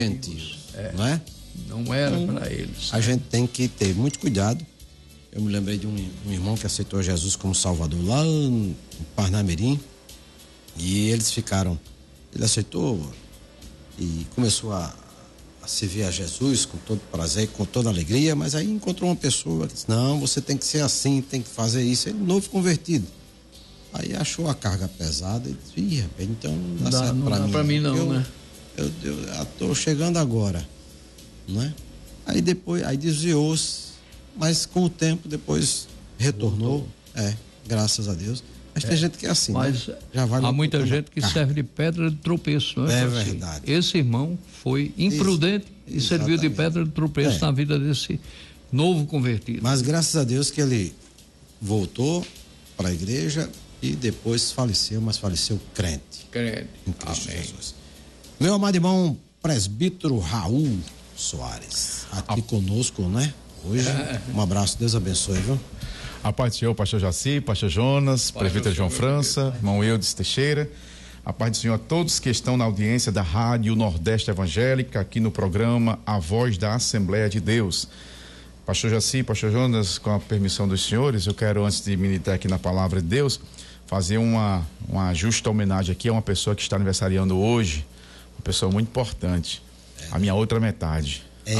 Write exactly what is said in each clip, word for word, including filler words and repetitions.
é. Não é? Não era então, para eles. A gente tem que ter muito cuidado. Eu me lembrei de um, um irmão que aceitou Jesus como Salvador lá no Parnamirim, e eles ficaram, ele aceitou e começou a, a servir a Jesus com todo prazer, com toda alegria, mas aí encontrou uma pessoa que disse, não, você tem que ser assim, tem que fazer isso. Ele novo convertido. Aí achou a carga pesada e disse, ih, rapaz, então não dá, dá certo não pra dá mim. Pra mim não, eu, né? Eu, eu, eu tô chegando agora, não é? Aí depois, aí desviou-se, mas com o tempo depois retornou, é, graças a Deus. Mas é, tem gente que é assim, mas né? Já vai há muita gente que carga. serve de pedra de tropeço, não é? É verdade. Esse irmão foi imprudente Isso, e serviu de pedra de tropeço é. na vida desse novo convertido. Mas graças a Deus que ele voltou para a igreja e depois faleceu, mas faleceu crente. Crente. Em Cristo Amém. Jesus. Meu amado irmão presbítero Raul Soares, aqui a... conosco, né? Hoje, um abraço, Deus abençoe, viu? A paz do Senhor, pastor Jaci, pastor Jonas, presbítero João França, irmão Eudes Teixeira. A paz do Senhor a todos que estão na audiência da Rádio Nordeste Evangélica, aqui no programa A Voz da Assembleia de Deus. Pastor Jaci, pastor Jonas, com a permissão dos senhores, eu quero, antes de militar aqui na palavra de Deus, fazer uma, uma justa homenagem aqui a uma pessoa que está aniversariando hoje, uma pessoa muito importante, é. a minha outra metade. É,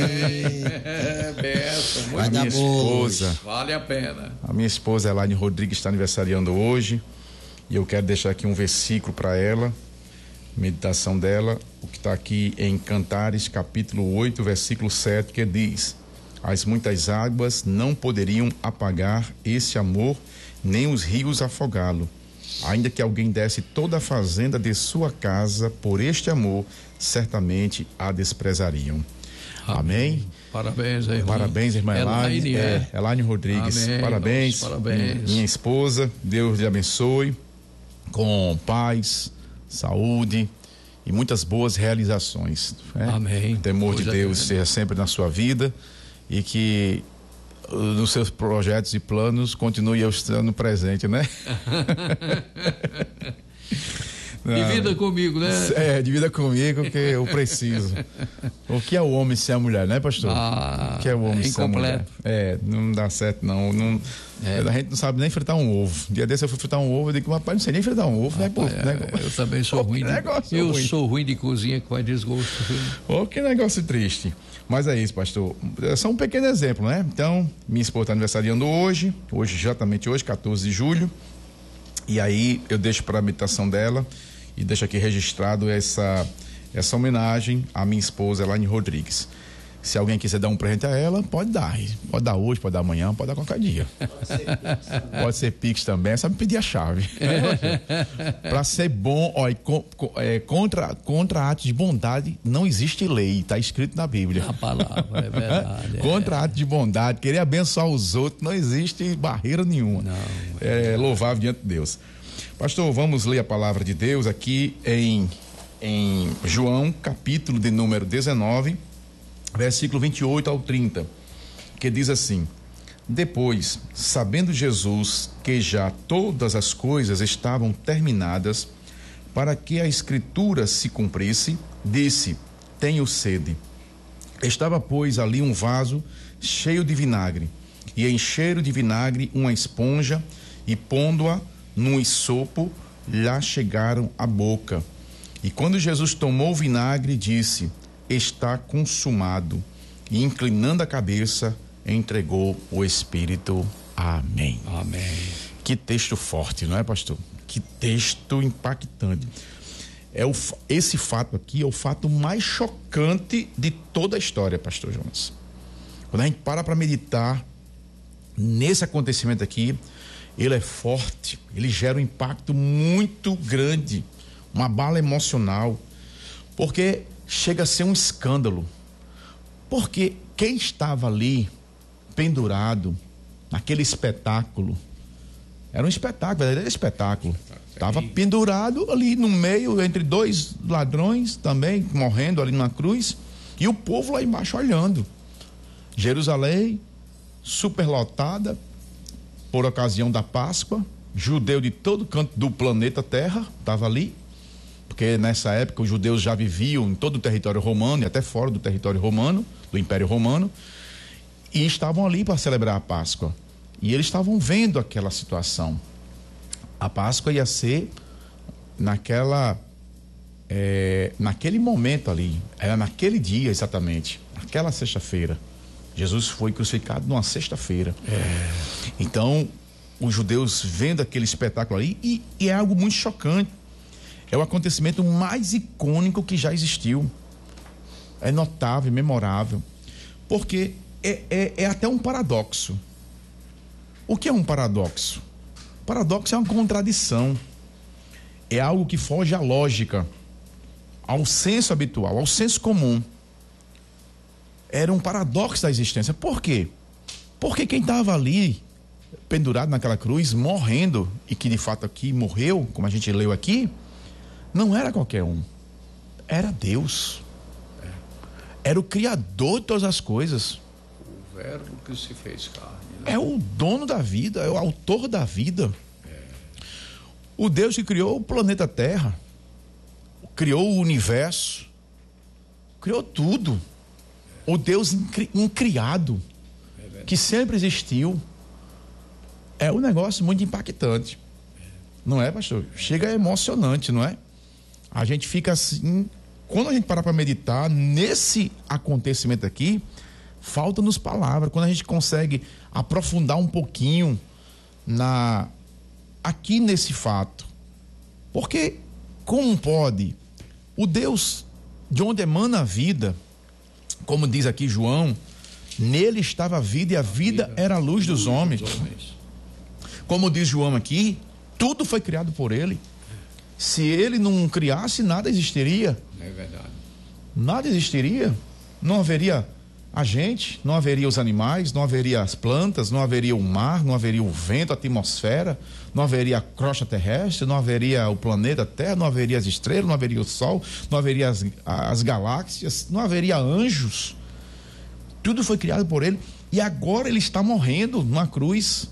é Beto, muito a minha esposa. Vale a pena. A minha esposa Elaine Rodrigues está aniversariando hoje e eu quero deixar aqui um versículo para ela, meditação dela, o que está aqui em Cantares, capítulo oito, versículo sete, que diz: as muitas águas não poderiam apagar esse amor, nem os rios afogá-lo. Ainda que alguém desse toda a fazenda de sua casa por este amor, certamente a desprezariam. Amém. Amém. Parabéns, irmã. Parabéns, irmã Elaine. Elaine, é, é. Elaine Rodrigues. Amém. Parabéns. Nossa, parabéns. Minha esposa, Deus lhe abençoe com paz, saúde e muitas boas realizações. Né? Amém. O temor pois de Deus é. seja sempre na sua vida e que nos seus projetos e planos continue eu estando presente, né? Divida comigo, né? É, divida comigo que eu preciso. O que é o homem sem a mulher, né, pastor? Ah, o que é o homem é sem a mulher? É, não dá certo, não. não é. A gente não sabe nem fritar um ovo. Um dia desse eu fui fritar um ovo, eu digo, rapaz, não sei nem fritar um ovo, rapaz, né, pô? É, né? Eu também sou ruim. De, eu ruim. sou ruim de cozinha que faz desgosto. Oh, que negócio triste. Mas é isso, pastor. É só um pequeno exemplo, né? Então, minha esposa está aniversariando hoje, hoje, exatamente hoje, quatorze de julho. E aí eu deixo para a meditação dela e deixo aqui registrado essa, essa homenagem à minha esposa, Elaine Rodrigues. Se alguém quiser dar um presente a ela, pode dar. Pode dar hoje, pode dar amanhã, pode dar qualquer dia. Pode ser Pix também, é só me pedir a chave. Para ser bom, ó, é, contra, contra atos de bondade não existe lei, está escrito na Bíblia. A palavra, é verdade. Contra é. atos de bondade, querer abençoar os outros, não existe barreira nenhuma. Não, é, é louvável diante de Deus. Pastor, vamos ler a palavra de Deus aqui em, em João, capítulo de número dezenove, versículo vinte e oito ao trinta, que diz assim: depois, sabendo Jesus que já todas as coisas estavam terminadas, para que a escritura se cumprisse, disse: tenho sede. Estava, pois, ali um vaso cheio de vinagre, e encheram de vinagre uma esponja, e pondo-a num isopo, lhe chegaram à boca. E quando Jesus tomou o vinagre, disse: está consumado. E inclinando a cabeça, entregou o Espírito. Amém. Amém. Que texto forte, não é, pastor? Que texto impactante. É o, esse fato aqui é o fato mais chocante de toda a história, pastor Jonas. Quando a gente para para meditar nesse acontecimento aqui, ele é forte, ele gera um impacto muito grande, uma bala emocional, porque chega a ser um escândalo, porque quem estava ali pendurado naquele espetáculo, era um espetáculo, verdadeiro espetáculo, estava pendurado ali no meio entre dois ladrões também, morrendo ali na cruz, e o povo lá embaixo olhando. Jerusalém superlotada por ocasião da Páscoa, judeu de todo canto do planeta Terra estava ali, porque nessa época os judeus já viviam em todo o território romano e até fora do território romano, do Império Romano, e estavam ali para celebrar a Páscoa. E eles estavam vendo aquela situação. A Páscoa ia ser naquela, é, naquele momento ali, era naquele dia exatamente, naquela sexta-feira. Jesus foi crucificado numa sexta-feira. É. Então, os judeus vendo aquele espetáculo ali, e, e é algo muito chocante. É o acontecimento mais icônico que já existiu. É notável, memorável. Porque é, é, é até um paradoxo. O que é um paradoxo? Paradoxo é uma contradição. É algo que foge à lógica, ao senso habitual, ao senso comum. Era um paradoxo da existência. Por quê? Porque quem estava ali, pendurado naquela cruz, morrendo, e que de fato aqui morreu, como a gente leu aqui, não era qualquer um. Era Deus. Era o Criador de todas as coisas. O Verbo que se fez carne. Né? É o dono da vida, é o autor da vida. É. O Deus que criou o planeta Terra, criou o universo, criou tudo. É. O Deus incri- incriado, é que sempre existiu. É um negócio muito impactante. É. Não é, pastor? Chega emocionante, não é? A gente fica assim, quando a gente parar para meditar nesse acontecimento aqui, falta-nos palavras. Quando a gente consegue aprofundar um pouquinho na aqui nesse fato. Porque como pode o Deus de onde emana a vida, como diz aqui João, nele estava a vida e a vida era a luz dos homens. Como diz João aqui, tudo foi criado por ele. Se ele não criasse, nada existiria. É verdade. Nada existiria. Não haveria a gente, não haveria os animais, não haveria as plantas, não haveria o mar, não haveria o vento, a atmosfera, não haveria a crosta terrestre, não haveria o planeta Terra, não haveria as estrelas, não haveria o Sol, não haveria as, as galáxias, não haveria anjos. Tudo foi criado por ele e agora ele está morrendo numa cruz.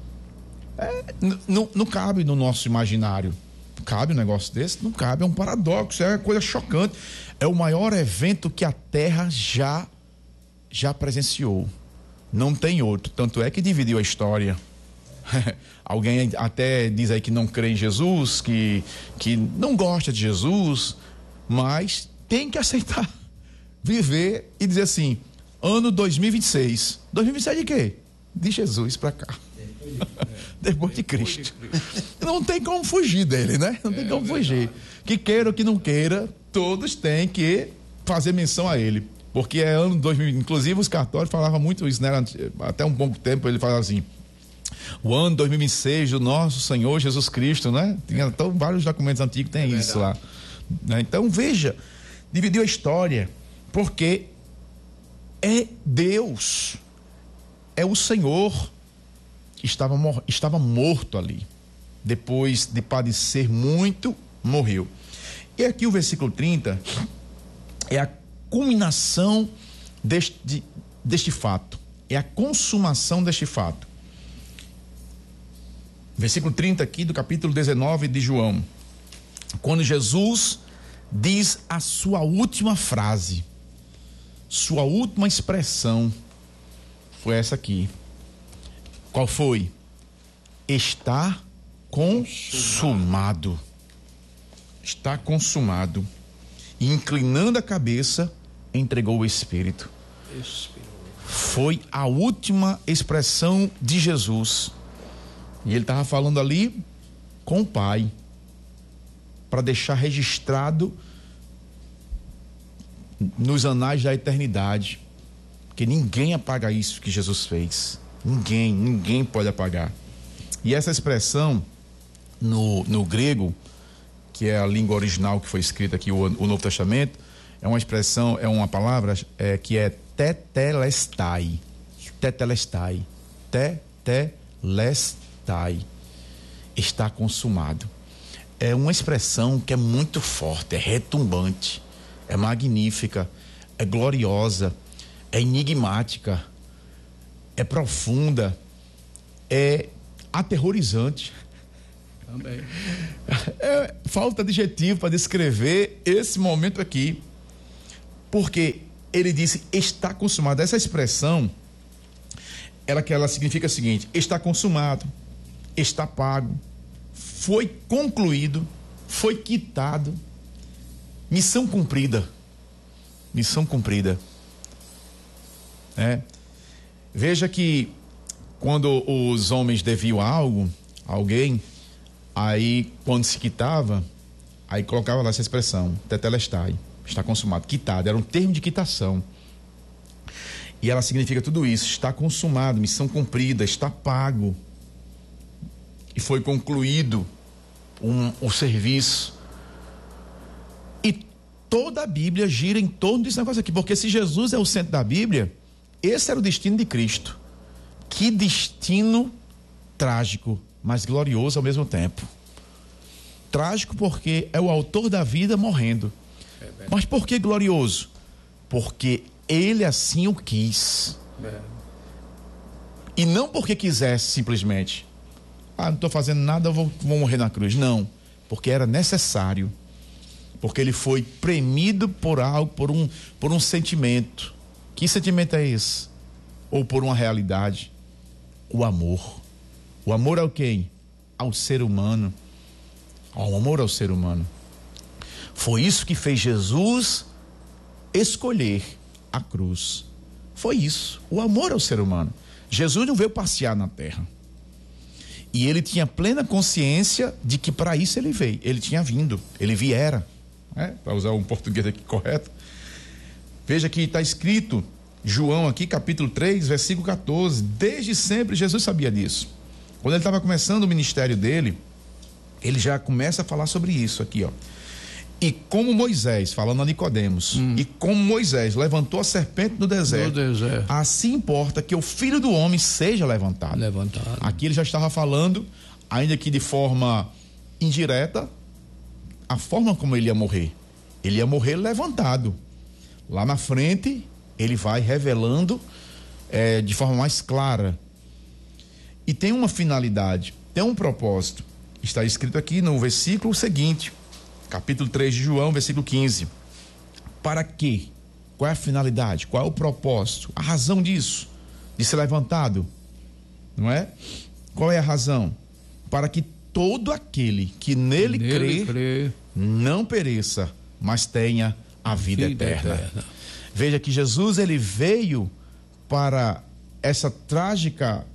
É, não, não cabe no nosso imaginário. Cabe um negócio desse? Não cabe, é um paradoxo, é uma coisa chocante. É o maior evento que a Terra já já presenciou. Não tem outro. Tanto é que dividiu a história. Alguém até diz aí que não crê em Jesus, que, que não gosta de Jesus, mas tem que aceitar, viver e dizer assim: ano dois mil e vinte e seis. dois mil e vinte e seis de quê? De Jesus para cá. Depois de Cristo. Não tem como fugir dele, né? Não tem como fugir. Que queira ou que não queira, todos têm que fazer menção a ele. Porque é ano dois mil, inclusive os cartórios falavam muito isso, né? Até um pouco tempo ele falava assim: o ano dois mil e vinte e seis do nosso Senhor Jesus Cristo, né? Tinha então, vários documentos antigos tem é isso lá. Então veja, dividiu a história, porque é Deus, é o Senhor. Estava, mor- estava morto ali. Depois de padecer muito, morreu. E aqui o versículo trinta é a culminação deste, deste fato. É a consumação deste fato. Versículo trinta aqui do capítulo dezenove de João. Quando Jesus diz a sua última frase, sua última expressão, foi essa aqui. Qual foi? Está consumado. Está consumado. E inclinando a cabeça, entregou o Espírito. Foi a última expressão de Jesus. E ele estava falando ali com o Pai, para deixar registrado nos anais da eternidade, porque ninguém apaga isso que Jesus fez. Ninguém, ninguém pode apagar. E essa expressão no, no grego, que é a língua original que foi escrita aqui, o, o Novo Testamento, é uma expressão, é uma palavra é, que é tetelestai. Tetelestai. Tetelestai. Está consumado. É uma expressão que é muito forte, é retumbante, é magnífica, é gloriosa, é enigmática, é profunda, é aterrorizante. Amém. É falta adjetivo para descrever esse momento aqui. Porque ele disse, está consumado. Essa expressão, ela, que ela significa o seguinte: está consumado, está pago, foi concluído, foi quitado, missão cumprida. Missão cumprida. É. Veja que quando os homens deviam algo a alguém, aí quando se quitava, aí colocava lá essa expressão, tetelestai, está consumado, quitado, era um termo de quitação. E ela significa tudo isso, está consumado, missão cumprida, está pago. E foi concluído um, o serviço. E toda a Bíblia gira em torno desse negócio aqui, porque se Jesus é o centro da Bíblia, esse era o destino de Cristo. Que destino trágico, mas glorioso ao mesmo tempo. Trágico porque é o autor da vida morrendo. É, mas por que glorioso? Porque ele assim o quis. É. E não porque quisesse simplesmente. Ah, não estou fazendo nada, eu vou, vou morrer na cruz. Não, porque era necessário. Porque ele foi premido por algo, por um, por um sentimento. Que sentimento é esse? Ou por uma realidade? O amor. O amor ao quem? Ao ser humano. O amor ao ser humano. Foi isso que fez Jesus escolher a cruz. Foi isso. O amor ao ser humano. Jesus não veio passear na terra. E ele tinha plena consciência de que para isso ele veio. Ele tinha vindo. Ele viera. É, para usar um português aqui correto. Veja que está escrito, João aqui, capítulo três, versículo catorze. Desde sempre Jesus sabia disso. Quando ele estava começando o ministério dele, ele já começa a falar sobre isso aqui, ó. E como Moisés, falando a Nicodemos, hum. e como Moisés levantou a serpente no deserto, no deserto, assim importa que o Filho do Homem seja levantado. Levantado. Aqui ele já estava falando, ainda que de forma indireta, a forma como ele ia morrer. Ele ia morrer levantado. Lá na frente, ele vai revelando é, de forma mais clara. E tem uma finalidade, tem um propósito. Está escrito aqui no versículo seguinte, capítulo três de João, versículo quinze. Para quê? Qual é a finalidade? Qual é o propósito? A razão disso, de ser levantado, não é? Qual é a razão? Para que todo aquele que nele, nele crê, crê não pereça, mas tenha a vida, vida eterna. eterna. Veja que Jesus, ele veio para essa trágica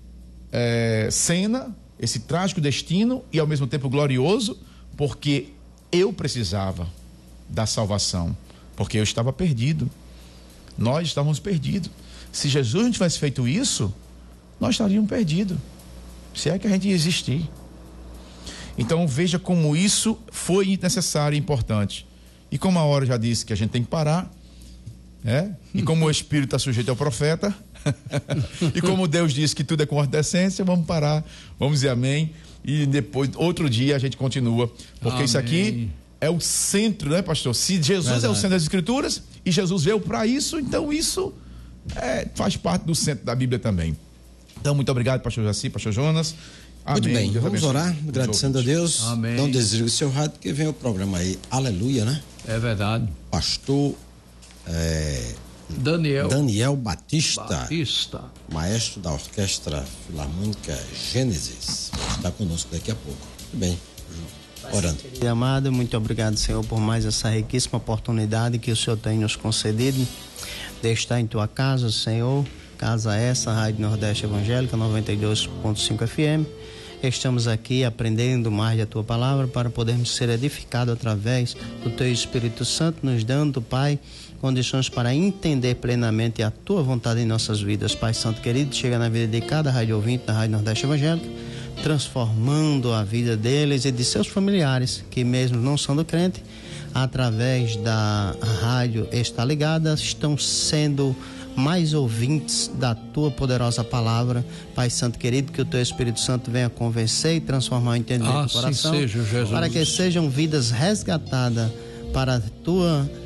é, cena, esse trágico destino e ao mesmo tempo glorioso, porque eu precisava da salvação, porque eu estava perdido. Nós estávamos perdidos. Se Jesus não tivesse feito isso, nós estaríamos perdidos. Se é que a gente ia existir. Então veja como isso foi necessário e importante. E como a hora já disse que a gente tem que parar, é? E como o Espírito está sujeito ao profeta, e como Deus disse que tudo é com ordem de decência, vamos parar, vamos dizer amém, e depois, outro dia a gente continua, porque amém. Isso aqui é o centro, né, pastor? Se Jesus Verdade. É o centro das Escrituras, e Jesus veio para isso, então isso é, faz parte do centro da Bíblia também. Então, muito obrigado, pastor Jaci, pastor Jonas. Muito Amém. bem, Deus vamos abençoe. Orar, agradecendo a Deus. Amém. Não desligue o seu rádio, que vem o programa aí. Aleluia, né? É verdade. Pastor é, Daniel. Daniel Batista, Batista, maestro da Orquestra Filarmônica Gênesis, está conosco daqui a pouco. Muito bem, orando. Querido amado, muito obrigado, Senhor, por mais essa riquíssima oportunidade que o Senhor tem nos concedido de estar em tua casa, Senhor. Casa essa, Rádio Nordeste Evangélica noventa e dois ponto cinco F M. Estamos aqui aprendendo mais da tua palavra para podermos ser edificados através do teu Espírito Santo, nos dando, Pai, condições para entender plenamente a tua vontade em nossas vidas. Pai Santo querido, chega na vida de cada rádio ouvinte da Rádio Nordeste Evangélica, transformando a vida deles e de seus familiares, que mesmo não são do crente, através da rádio Está Ligada, estão sendo mais ouvintes da tua poderosa palavra. Pai Santo querido, que o teu Espírito Santo venha convencer e transformar o entendimento assim do coração, seja, Jesus. Para que sejam vidas resgatadas para a tua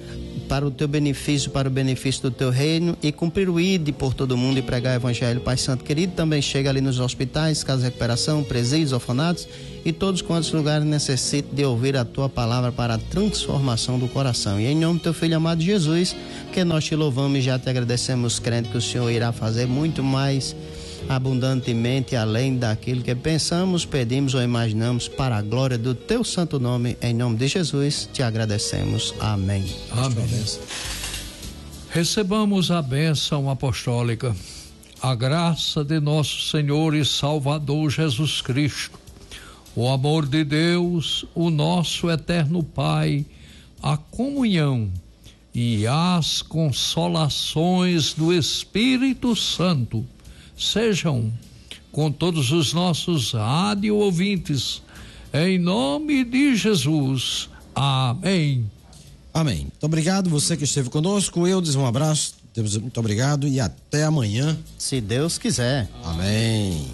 para o teu benefício, para o benefício do teu reino e cumprir o I D por todo mundo e pregar o evangelho. Pai Santo querido, também chega ali nos hospitais, casas de recuperação, presídios, orfanatos e todos quantos lugares necessitam de ouvir a tua palavra para a transformação do coração. E em nome do teu filho amado Jesus, que nós te louvamos e já te agradecemos, crendo que o Senhor irá fazer muito mais abundantemente além daquilo que pensamos, pedimos ou imaginamos, para a glória do teu santo nome, em nome de Jesus, te agradecemos. Amém. Amém. Recebamos a bênção apostólica, a graça de nosso Senhor e Salvador Jesus Cristo, o amor de Deus, o nosso eterno Pai, a comunhão e as consolações do Espírito Santo sejam com todos os nossos rádio ouvintes, em nome de Jesus. Amém. Amém. Muito obrigado, você que esteve conosco. Eu um abraço, Deus, muito obrigado e até amanhã, se Deus quiser. Amém.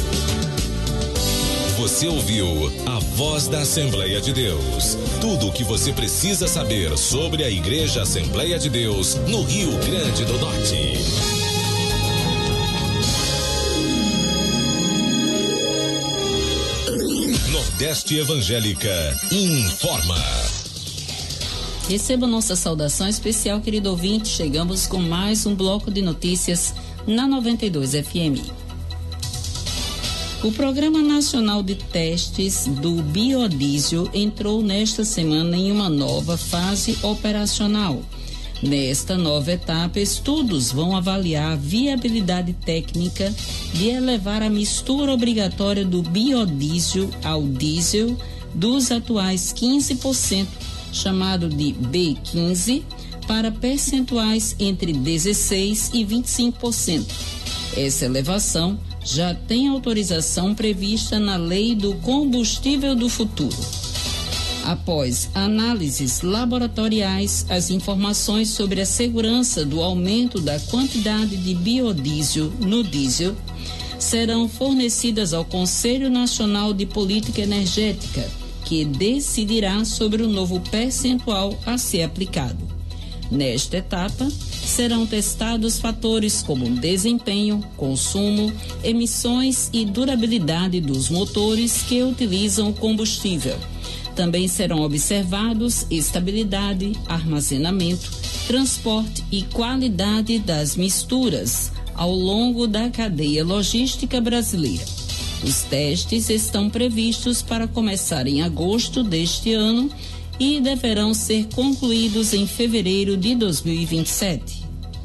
Você ouviu a Voz da Assembleia de Deus. Tudo o que você precisa saber sobre a Igreja Assembleia de Deus no Rio Grande do Norte. Nordeste Evangélica informa. Receba nossa saudação especial, querido ouvinte. Chegamos com mais um bloco de notícias na noventa e dois F M. O Programa Nacional de Testes do Biodiesel entrou nesta semana em uma nova fase operacional. Nesta nova etapa, estudos vão avaliar a viabilidade técnica de elevar a mistura obrigatória do biodiesel ao diesel dos atuais quinze por cento, chamado de B quinze, para percentuais entre dezesseis por cento e vinte e cinco por cento. Essa elevação já tem autorização prevista na Lei do Combustível do Futuro. Após análises laboratoriais, as informações sobre a segurança do aumento da quantidade de biodiesel no diesel serão fornecidas ao Conselho Nacional de Política Energética, que decidirá sobre o novo percentual a ser aplicado. Nesta etapa, serão testados fatores como desempenho, consumo, emissões e durabilidade dos motores que utilizam o combustível. Também serão observados estabilidade, armazenamento, transporte e qualidade das misturas ao longo da cadeia logística brasileira. Os testes estão previstos para começar em agosto deste ano e deverão ser concluídos em fevereiro de dois mil e vinte e sete.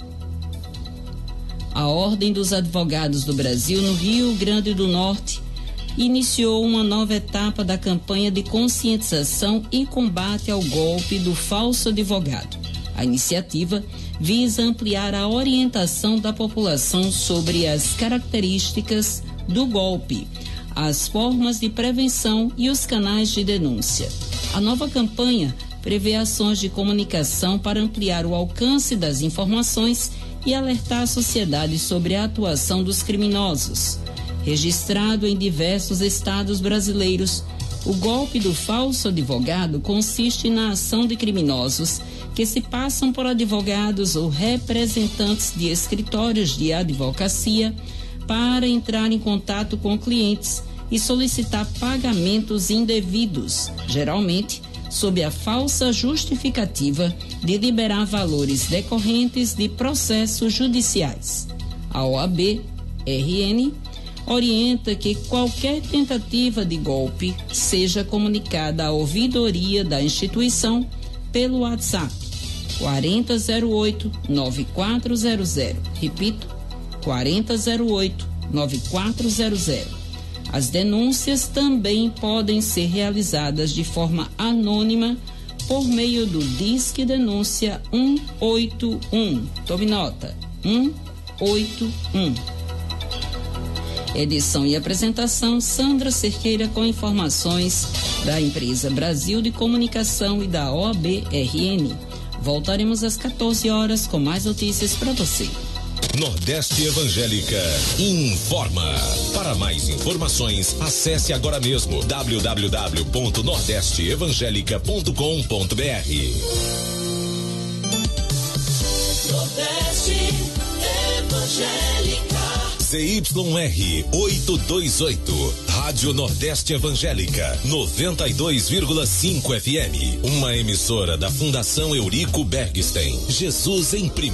A Ordem dos Advogados do Brasil, no Rio Grande do Norte, iniciou uma nova etapa da campanha de conscientização e combate ao golpe do falso advogado. A iniciativa visa ampliar a orientação da população sobre as características do golpe, as formas de prevenção e os canais de denúncia. A nova campanha prevê ações de comunicação para ampliar o alcance das informações e alertar a sociedade sobre a atuação dos criminosos. Registrado em diversos estados brasileiros, o golpe do falso advogado consiste na ação de criminosos que se passam por advogados ou representantes de escritórios de advocacia para entrar em contato com clientes e solicitar pagamentos indevidos, geralmente sob a falsa justificativa de liberar valores decorrentes de processos judiciais. A O A B R N orienta que qualquer tentativa de golpe seja comunicada à ouvidoria da instituição pelo WhatsApp quarenta zero oito, nove quatro zero zero. Repito, quarenta zero oito, nove quatro zero zero. As denúncias também podem ser realizadas de forma anônima por meio do Disque Denúncia um oito um. Tome nota, um oito um. Edição e apresentação, Sandra Cerqueira, com informações da empresa Brasil de Comunicação e da O A B R N. Voltaremos às quatorze horas com mais notícias para você. Nordeste Evangélica informa. Para mais informações, acesse agora mesmo w w w ponto nordeste evangélica ponto com ponto b r. Nordeste Evangélica. Z Y R oitocentos e vinte e oito, Rádio Nordeste Evangélica, noventa e dois vírgula cinco F M, uma emissora da Fundação Eurico Bergstein. Jesus em primeiro.